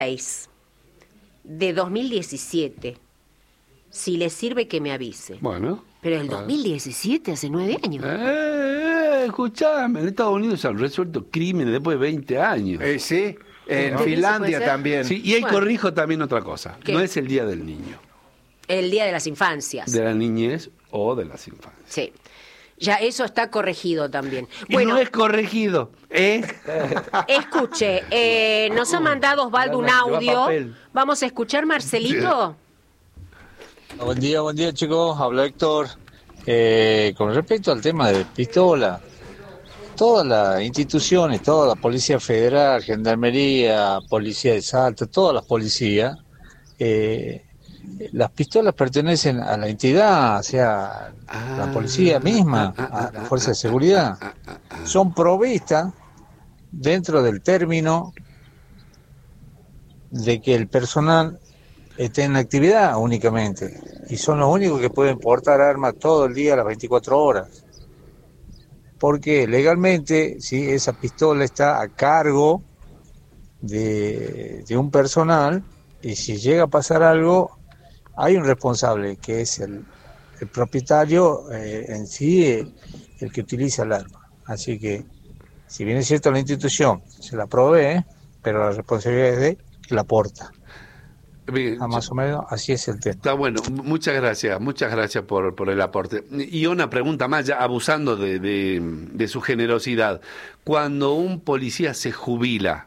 de 2017. Si le sirve que me avise. Bueno. Pero el 2017, hace 9 años. Escuchame, en Estados Unidos se han resuelto crímenes después de 20 años. Sí, en ¿Usted Finlandia piensa también. Sí, y ahí Bueno. corrijo también otra cosa. ¿Qué? No es el Día del Niño, El Día de las Infancias. de la niñez o de las infancias. Sí. Ya eso está corregido también. Y Bueno, no es corregido, ¿eh? escuche, nos ha mandado Osvaldo un Lleva audio. papel. Vamos a escuchar, Marcelito. Buen día chicos, habla Héctor. Con respecto al tema de pistola, todas las instituciones, toda la Policía Federal, Gendarmería, Policía de Salta, todas las policías, las pistolas pertenecen a la entidad, o sea, la policía misma, a la fuerza de seguridad. Son provistas dentro del término de que el personal esté en actividad únicamente, y son los únicos que pueden portar armas todo el día, las 24 horas. Porque legalmente, si esa pistola está a cargo de un personal, y si llega a pasar algo, hay un responsable, que es el propietario en sí, el que utiliza el arma. Así que, si bien es cierto la institución se la provee, pero la responsabilidad es de que la porta. Bien, Más o menos así es el tema. está bueno, muchas gracias por el aporte. Y una pregunta más, ya abusando de su generosidad. Cuando un policía se jubila,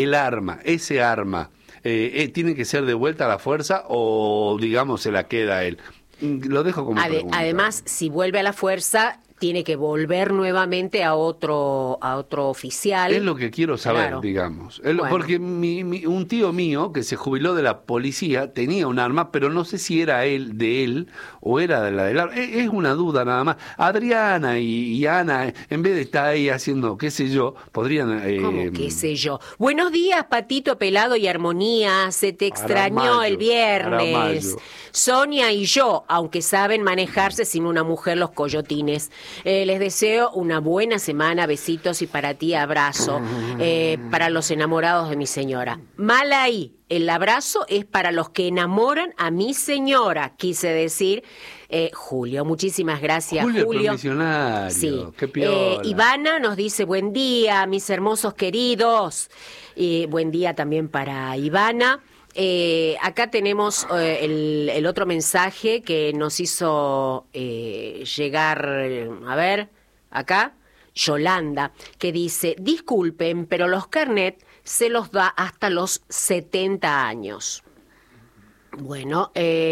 ese arma, ¿tiene que ser devuelta a la fuerza o, digamos, se la queda a él? Lo dejo como pregunta. Además, si vuelve a la fuerza, tiene que volver nuevamente a otro oficial. Es lo que quiero saber, Claro. digamos. Bueno. Porque un tío mío que se jubiló de la policía tenía un arma, pero no sé si era de él o era de la del arma. Es una duda nada más. Adriana y Ana, en vez de estar ahí haciendo, qué sé yo, podrían... ¿Cómo qué sé yo? Buenos días, Patito Pelado y Armonía. Se te extrañó Aramayo, el viernes. Aramayo. Sonia y yo, aunque saben manejarse sin una mujer los coyotines. Les deseo una buena semana, besitos, y para ti abrazo, para los enamorados de mi señora. Mal ahí, el abrazo es para los que enamoran a mi señora, quise decir Julio. Muchísimas gracias, Julio. Julio. El promisionario, Sí. qué piola. Ivana nos dice buen día, mis hermosos queridos. Buen día también para Ivana. Acá tenemos el otro mensaje que nos hizo llegar, a ver, acá, Yolanda, que dice: disculpen, pero los carnet se los da hasta los 70 años. Bueno,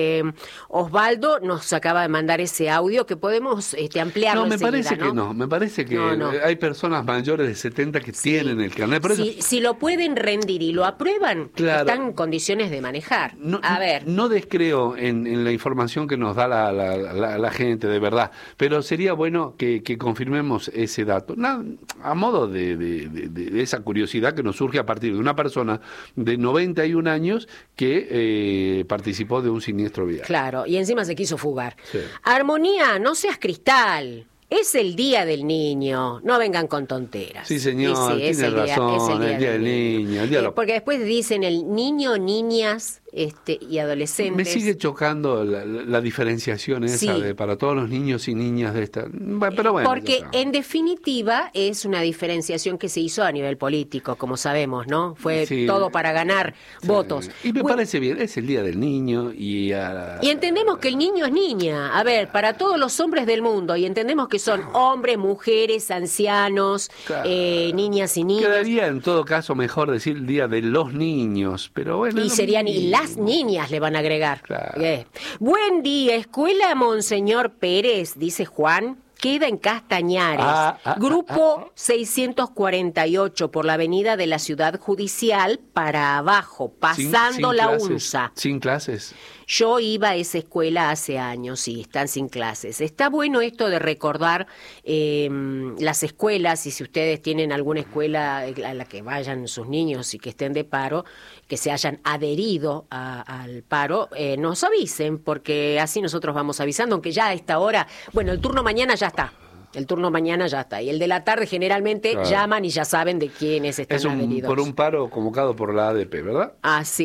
Osvaldo nos acaba de mandar ese audio que podemos ampliarlo. No, me enseguida, parece que no. Me parece que No. hay personas mayores de 70 que tienen el carnet. Por eso, Si lo pueden rendir y lo aprueban, Claro. están en condiciones de manejar. A ver. No descreo en la información que nos da la gente, de verdad, pero sería bueno que confirmemos ese dato. A modo de esa curiosidad que nos surge a partir de una persona de 91 años que participó de un siniestro vial. Claro, y encima se quiso fugar. Sí. Armonía, no seas cristal. Es el día del niño. No vengan con tonteras. Sí, señor, Y es tiene el día- razón, es el día del niño, el día de la- Porque después dicen el niño, niñas y adolescentes. Me sigue chocando la diferenciación esa Sí. para todos los niños y niñas de esta. Bueno, pero bueno, Porque ya está. en definitiva es una diferenciación que se hizo a nivel político, como sabemos, ¿no? Fue Sí. todo para ganar votos. Y me Bueno, parece bien, es el día del niño y entendemos que el niño es niña, a ver, para todos los hombres del mundo, y entendemos que son hombres, mujeres, ancianos, Claro. niñas y niños, Quedaría en todo caso mejor decir el día de los niños, pero bueno. y serían y las niñas le van a agregar. Claro. Buen día, Escuela Monseñor Pérez, dice Juan. Queda en Castañares, grupo 648 por la avenida de la Ciudad Judicial para abajo, pasando Sin la clases, UNSA. Sin clases. Yo iba a esa escuela hace años, sí, están sin clases. Está bueno esto de recordar las escuelas, y si ustedes tienen alguna escuela a la que vayan sus niños y que estén de paro, que se hayan adherido al paro, nos avisen, porque así nosotros vamos avisando, aunque ya a esta hora, bueno, el turno mañana ya está. El turno mañana ya está. Y el de la tarde generalmente llaman y ya saben de quiénes están Es adheridos. por un paro convocado por la ADP, ¿verdad? Así